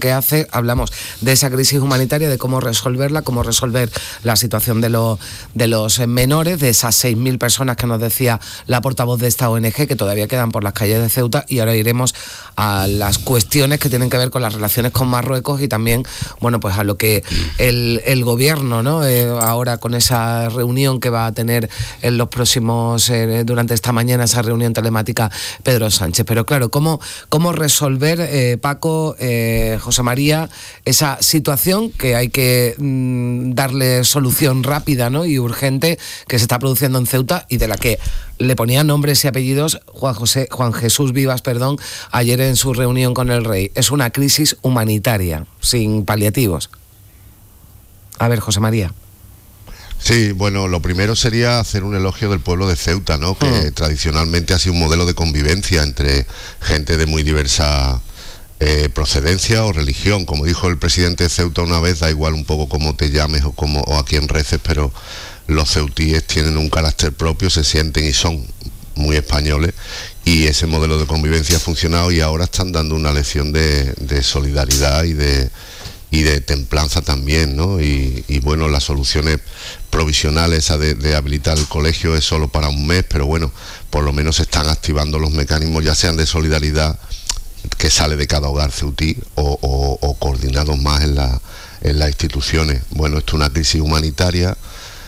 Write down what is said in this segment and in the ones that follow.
que hace, hablamos de esa crisis humanitaria, de cómo resolverla, cómo resolver la situación de los menores, de esas 6.000 personas que nos decía la portavoz de esta ONG, que todavía quedan por las calles de Ceuta, y ahora iremos a las cuestiones que tienen que ver con las relaciones con Marruecos y también, bueno, pues a lo que el gobierno, ¿no? Ahora con esa reunión que va a tener en los próximos, durante esta mañana, esa reunión telemática Pedro Sánchez. Pero claro, ¿cómo resolver, Paco, José María, esa situación que hay que darle solución rápida, ¿no? Y urgente, que se está produciendo en Ceuta y de la que le ponía nombres y apellidos Juan Jesús Vivas, ayer en su reunión con el rey? Es una crisis humanitaria, sin paliativos. A ver, José María. Sí, bueno, lo primero sería hacer un elogio del pueblo de Ceuta, ¿no? Que tradicionalmente ha sido un modelo de convivencia entre gente de muy diversa procedencia o religión. Como dijo el presidente de Ceuta una vez, da igual un poco cómo te llames o a quién reces, pero los ceutíes tienen un carácter propio, se sienten y son muy españoles, y ese modelo de convivencia ha funcionado, y ahora están dando una lección de solidaridad y de templanza también, ¿no? Y bueno, las soluciones provisionales, esa de habilitar el colegio, es solo para un mes, pero bueno, por lo menos se están activando los mecanismos, ya sean de solidaridad que sale de cada hogar ceutí o coordinados más en las instituciones. Bueno, esto es una crisis humanitaria,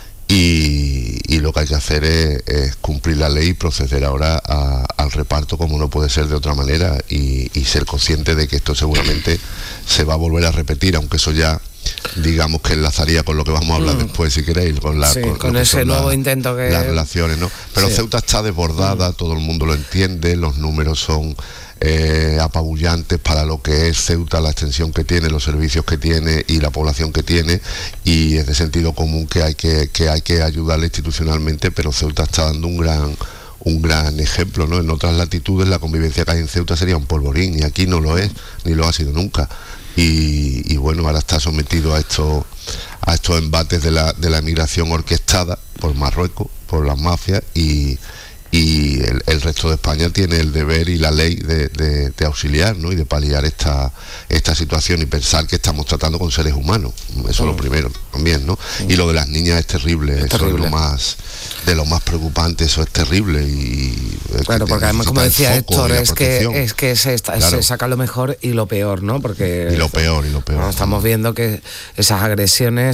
y lo que hay que hacer es cumplir la ley y proceder ahora al reparto, como no puede ser de otra manera, y ser consciente de que esto seguramente se va a volver a repetir, aunque eso ya, digamos, que enlazaría con lo que vamos a hablar después, si queréis, con ese nuevo intento que... Las relaciones, ¿no? Pero Ceuta está desbordada, todo el mundo lo entiende, los números son apabullantes para lo que es Ceuta, la extensión que tiene, los servicios que tiene y la población que tiene, y es de sentido común que hay que ayudarle institucionalmente, pero Ceuta está dando un gran ejemplo, ¿no? En otras latitudes la convivencia que hay en Ceuta sería un polvorín, y aquí no lo es, ni lo ha sido nunca, y bueno, ahora está sometido a estos embates de la emigración orquestada por Marruecos, por las mafias, y el resto de España tiene el deber y la ley de auxiliar, ¿no? Y de paliar esta situación, y pensar que estamos tratando con seres humanos. Eso es lo primero también, ¿no? Y lo de las niñas es terrible, eso es lo más preocupante, eso es terrible. Claro, porque además, como decía Héctor, es que se saca lo mejor y lo peor, ¿no? Porque lo peor. Bueno, estamos viendo que esas agresiones,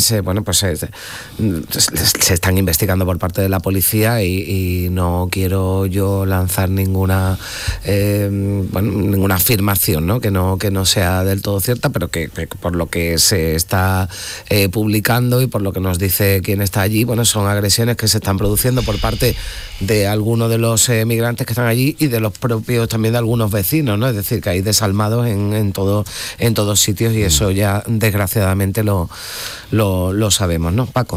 se están investigando por parte de la policía, y no quiero yo lanzar ninguna afirmación, ¿no? Que no sea del todo cierta, pero que por lo que se está publicando y por lo que nos dice quien está allí, bueno, son agresiones que se están produciendo por parte de algunos de los migrantes que están allí, y de los propios también de algunos vecinos, ¿no? Es decir, que hay desalmados en todos sitios, y eso ya desgraciadamente lo sabemos, ¿no, Paco?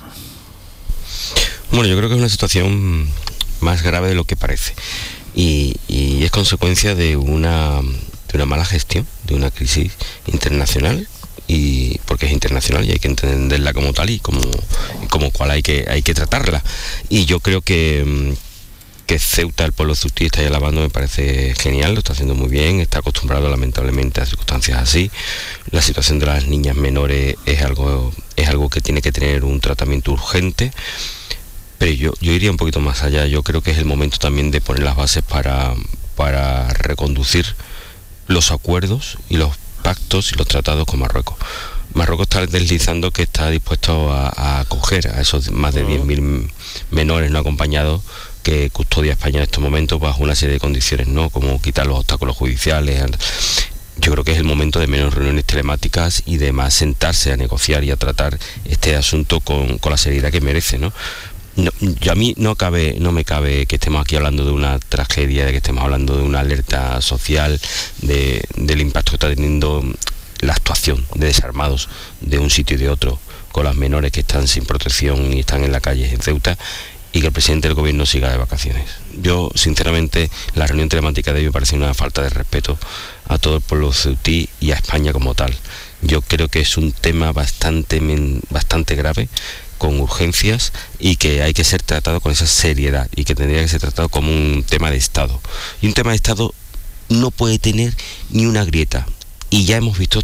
Bueno, yo creo que es una situación más grave de lo que parece, y es consecuencia de una mala gestión, de una crisis internacional, y porque es internacional y hay que entenderla como tal y como cual hay que tratarla. Y yo creo que Ceuta, el pueblo ceutí, está ya lavando, me parece genial, lo está haciendo muy bien, está acostumbrado lamentablemente a circunstancias así. La situación de las niñas menores es algo que tiene que tener un tratamiento urgente, pero yo iría un poquito más allá. Yo creo que es el momento también de poner las bases para reconducir los acuerdos y los pactos y los tratados con Marruecos. Marruecos está deslizando que está dispuesto a acoger a esos más de 10.000 menores no acompañados que custodia España en estos momentos, bajo una serie de condiciones, ¿no? Como quitar los obstáculos judiciales. Yo creo que es el momento de menos reuniones telemáticas y de más sentarse a negociar y a tratar este asunto con la seriedad que merece, ¿no? A mí no me cabe que estemos aquí hablando de una tragedia, de que estemos hablando de una alerta social, del impacto que está teniendo la actuación de desarmados de un sitio y de otro con las menores que están sin protección y están en la calle en Ceuta, y que el presidente del gobierno siga de vacaciones. Yo, sinceramente, la reunión telemática de hoy me parece una falta de respeto a todo el pueblo ceutí y a España como tal. Yo creo que es un tema bastante grave, con urgencias, y que hay que ser tratado con esa seriedad, y que tendría que ser tratado como un tema de Estado. Y un tema de Estado no puede tener ni una grieta, y ya hemos visto